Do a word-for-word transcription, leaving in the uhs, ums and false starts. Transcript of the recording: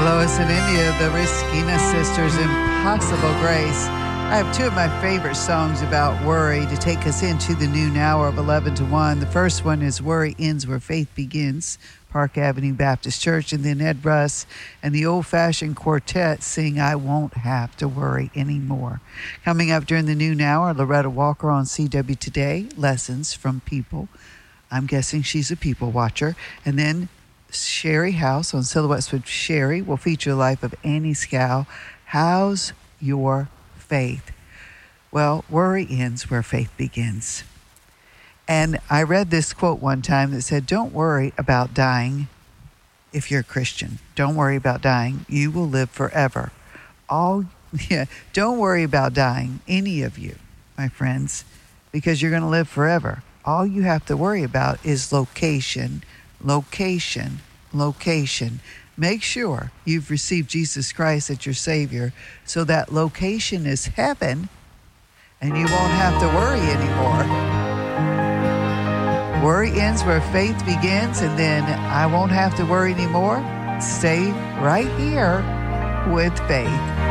Lois and India, the Riskiness Sisters, Impossible Grace. I have two of my favorite songs about worry to take us into the noon hour of eleven to one. The first one is Worry Ends Where Faith Begins, Park Avenue Baptist Church, and then Ed Russ and the Old Fashioned Quartet sing I Won't Have to Worry Anymore. Coming up during the noon hour, Loretta Walker on C W Today, Lessons from People. I'm guessing she's a people watcher. And then Sherry House on Silhouettes with Sherry will feature the life of Annie Scow. How's your faith? Well, worry ends where faith begins. And I read this quote one time that said, don't worry about dying if you're a Christian. Don't worry about dying. You will live forever. All, yeah, don't worry about dying, any of you, my friends, because you're going to live forever. All you have to worry about is location, location, location. Make sure you've received Jesus Christ as your Savior so that location is heaven and you won't have to worry anymore. Worry ends where faith begins, and then I won't have to worry anymore. Stay right here with faith.